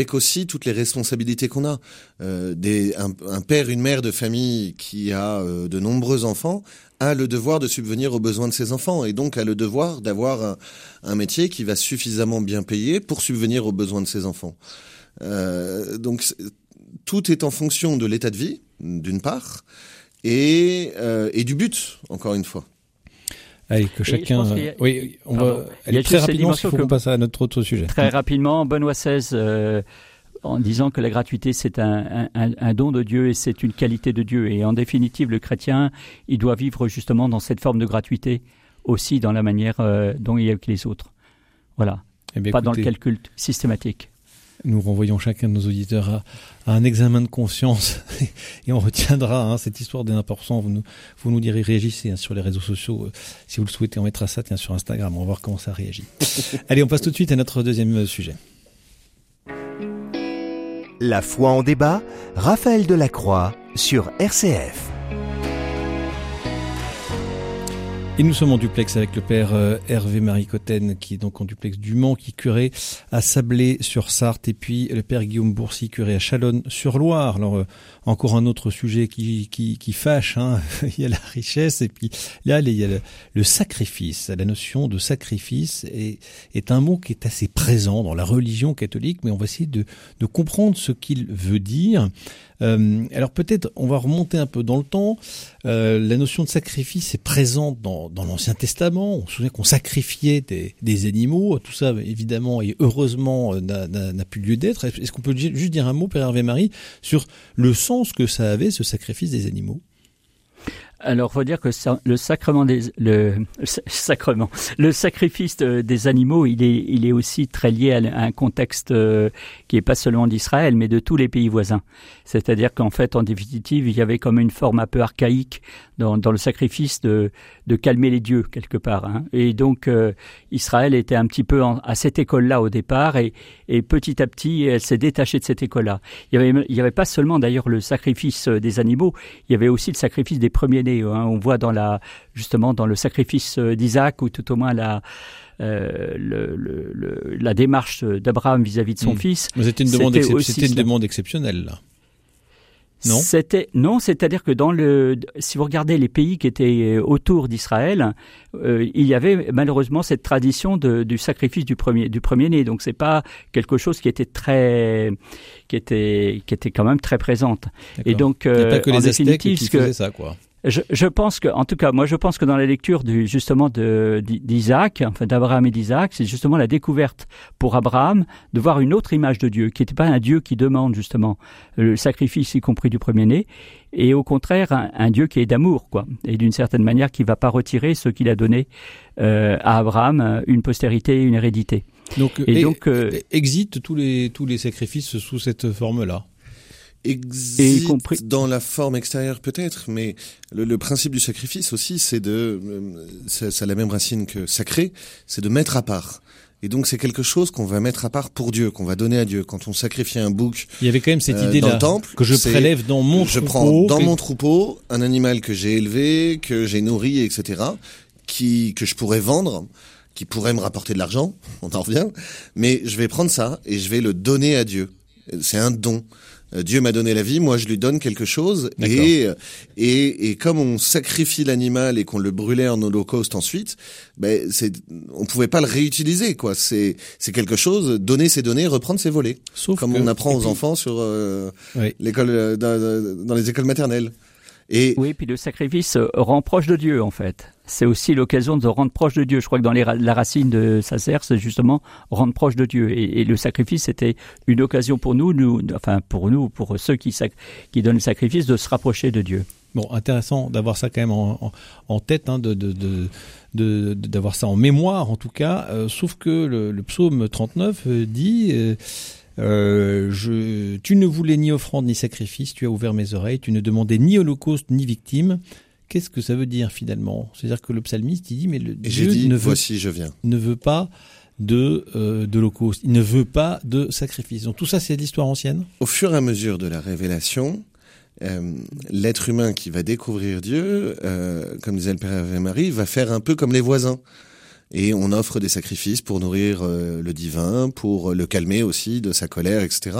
Avec aussi toutes les responsabilités qu'on a. Un père, une mère de famille qui a de nombreux enfants a le devoir de subvenir aux besoins de ses enfants et donc a le devoir d'avoir un métier qui va suffisamment bien payer pour subvenir aux besoins de ses enfants. Donc tout est en fonction de l'état de vie, d'une part, et du but, encore une fois. Allez, que chacun... Oui, on va aller très rapidement, parce qu'il faut qu'on passe à notre autre sujet. Très rapidement, Benoît XVI, en disant que la gratuité, c'est un don de Dieu et c'est une qualité de Dieu. Et en définitive, le chrétien, il doit vivre justement dans cette forme de gratuité, aussi dans la manière dont il est avec les autres. Voilà, pas dans le calcul systématique. Nous renvoyons chacun de nos auditeurs à un examen de conscience et on retiendra cette histoire des 1%. Vous nous direz, réagissez sur les réseaux sociaux. Si vous le souhaitez, on mettra ça sur Instagram. On va voir comment ça réagit. Allez, on passe tout de suite à notre deuxième sujet. La foi en débat, Raphaël Delacroix sur RCF. Et nous sommes en duplex avec le père Hervé-Marie Cotten, qui est donc en duplex du Mans, qui est curé à Sablé-sur-Sarthe, et puis le père Guillaume Bourcy, curé à Chalonne-sur-Loire. Alors, encore un autre sujet qui fâche, il y a la richesse, et puis là, il y a le sacrifice. La notion de sacrifice est un mot qui est assez présent dans la religion catholique, mais on va essayer de comprendre ce qu'il veut dire. Alors peut-être on va remonter un peu dans le temps. La notion de sacrifice est présente dans l'Ancien Testament. On se souvient qu'on sacrifiait des animaux. Tout ça évidemment et heureusement n'a plus lieu d'être. Est-ce qu'on peut juste dire un mot, Père Hervé-Marie, sur le sens que ça avait, ce sacrifice des animaux? Alors, faut dire que le sacrifice des animaux, il est aussi très lié à un contexte qui est pas seulement d'Israël, mais de tous les pays voisins. C'est-à-dire qu'en fait, en définitive, il y avait comme une forme un peu archaïque dans le sacrifice de calmer les dieux quelque part. Et donc, Israël était un petit peu à cette école-là au départ, et petit à petit, elle s'est détachée de cette école-là. Il y avait pas seulement d'ailleurs le sacrifice des animaux, il y avait aussi le sacrifice des premiers-nés. On voit justement dans le sacrifice d'Isaac, ou tout au moins la démarche d'Abraham vis-à-vis de son fils. Mais c'était une demande exceptionnelle, là. Non, c'est-à-dire que si vous regardez les pays qui étaient autour d'Israël, il y avait malheureusement cette tradition du sacrifice du premier-né. Donc c'est pas quelque chose qui était quand même très présente. D'accord. Et donc il n'y a pas que les Aztèques qui faisaient ça, quoi. Je pense que, en tout cas, moi, je pense que dans la lecture d'Isaac, enfin d'Abraham et d'Isaac, c'est justement la découverte pour Abraham de voir une autre image de Dieu, qui n'était pas un Dieu qui demande justement le sacrifice, y compris du premier-né, et au contraire un Dieu qui est d'amour, quoi, et d'une certaine manière qui va pas retirer ce qu'il a donné à Abraham, une postérité, une hérédité. Donc, exit tous les sacrifices sous cette forme-là. Existe dans la forme extérieure peut-être, mais le principe du sacrifice aussi, ça a la même racine que sacré, c'est de mettre à part. Et donc c'est quelque chose qu'on va mettre à part pour Dieu, qu'on va donner à Dieu. Quand on sacrifiait un bouc, il y avait quand même cette idée-là que je prélève dans mon troupeau. Je prends dans mon troupeau un animal que j'ai élevé, que j'ai nourri, etc., que je pourrais vendre, qui pourrait me rapporter de l'argent, on en revient, mais je vais prendre ça et je vais le donner à Dieu. C'est un don. Dieu m'a donné la vie, moi je lui donne quelque chose, et comme on sacrifie l'animal et qu'on le brûlait en holocauste ensuite, on pouvait pas le réutiliser, quoi. C'est quelque chose, donner c'est donner, reprendre c'est voler. Sauf comme on apprend aux enfants sur l'école, dans les écoles maternelles. Oui, puis le sacrifice rend proche de Dieu, en fait. C'est aussi l'occasion de rendre proche de Dieu. Je crois que dans la racine de Sacer, c'est justement rendre proche de Dieu. Et le sacrifice, c'était une occasion pour pour ceux qui donnent le sacrifice, de se rapprocher de Dieu. Bon, intéressant d'avoir ça quand même en tête, d'avoir ça en mémoire, en tout cas. Sauf que le psaume 39 dit... tu ne voulais ni offrande ni sacrifice, tu as ouvert mes oreilles, tu ne demandais ni holocauste ni victime. Qu'est-ce que ça veut dire finalement? C'est-à-dire que le psalmiste, il dit, mais Dieu ne veut pas d'holocauste, il ne veut pas de sacrifice. Donc tout ça, c'est l'histoire ancienne. Au fur et à mesure de la révélation, l'être humain qui va découvrir Dieu, comme disait le Père Hervé-Marie, va faire un peu comme les voisins. et on offre des sacrifices pour nourrir le divin, pour le calmer aussi de sa colère, etc.